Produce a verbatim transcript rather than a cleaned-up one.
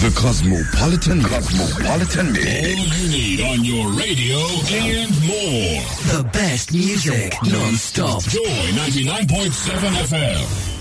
The Cosmopolitan Cosmopolitan Mix. All you need on your radio and more. The best music non-stop. Joy ninety-nine point seven F M.